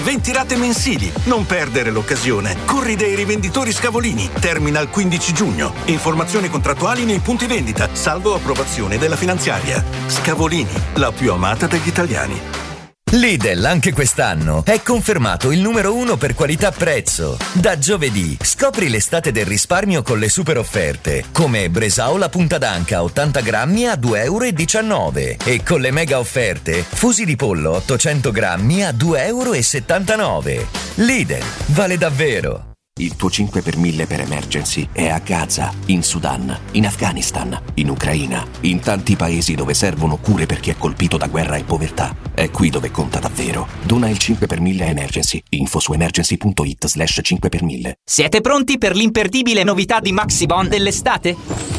20 rate mensili. Non perdere l'occasione. Corri dai rivenditori Scavolini. Termina il 15 giugno. Informazioni contrattuali nei punti vendita, salvo approvazione della finanziaria. Scavolini, la più amata dagli italiani. Lidl anche quest'anno è confermato il numero 1 per qualità-prezzo. Da giovedì scopri l'estate del risparmio con le super offerte, come Bresaola punta d'anca 80 grammi a 2,19 € e con le mega offerte fusi di pollo 800 grammi a 2,79 €. Lidl, vale davvero. Il tuo 5 per 1000 per emergency è a Gaza, in Sudan, in Afghanistan, in Ucraina, in tanti paesi dove servono cure per chi è colpito da guerra e povertà. È qui dove conta davvero. Dona il 5 per 1000 emergency. Info su emergency.it/5 per 1000. Siete pronti per l'imperdibile novità di Maxibon dell'estate?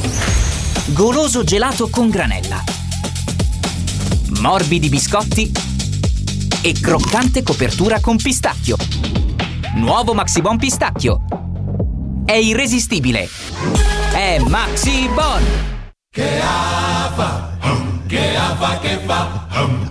Goloso gelato con granella, morbidi biscotti e croccante copertura con pistacchio. Nuovo Maxibon pistacchio. È irresistibile. È Maxibon. Che fa? Che fa?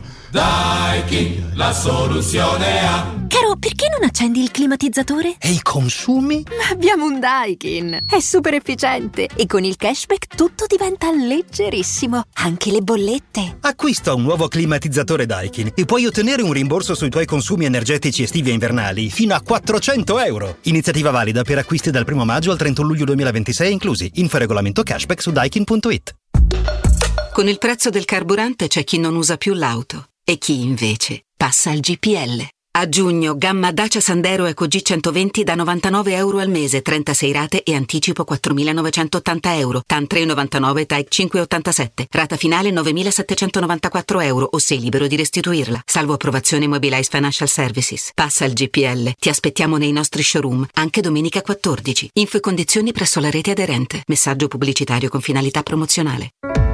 Daikin, la soluzione ha. Caro, perché non accendi il climatizzatore? E i consumi? Ma abbiamo un Daikin. È super efficiente e con il cashback tutto diventa leggerissimo. Anche le bollette. Acquista un nuovo climatizzatore Daikin e puoi ottenere un rimborso sui tuoi consumi energetici estivi e invernali fino a 400 €. Iniziativa valida per acquisti dal 1 maggio al 31 luglio 2026 inclusi. Info regolamento cashback su daikin.it. Con il prezzo del carburante c'è chi non usa più l'auto e chi invece passa al GPL. A giugno, gamma Dacia Sandero Eco G120 da 99 € al mese, 36 rate e anticipo 4.980 €, TAN 3,99, TAEC 5,87, rata finale 9.794 € o sei libero di restituirla, salvo approvazione Mobilize Financial Services. Passa al GPL, ti aspettiamo nei nostri showroom, anche domenica 14. Info e condizioni presso la rete aderente. Messaggio pubblicitario con finalità promozionale.